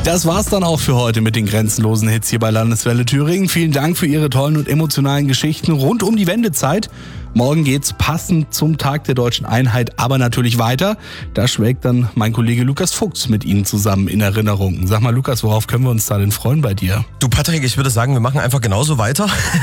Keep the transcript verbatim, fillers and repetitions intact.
Das war's dann auch für heute mit den grenzenlosen Hits hier bei Landeswelle Thüringen. Vielen Dank für Ihre tollen und emotionalen Geschichten rund um die Wendezeit. Morgen geht's passend zum Tag der Deutschen Einheit aber natürlich weiter. Da schwelgt dann mein Kollege Lukas Fuchs mit Ihnen zusammen in Erinnerung. Sag mal, Lukas, worauf können wir uns da denn freuen bei dir? Du Patrick, ich würde sagen, wir machen einfach genauso weiter.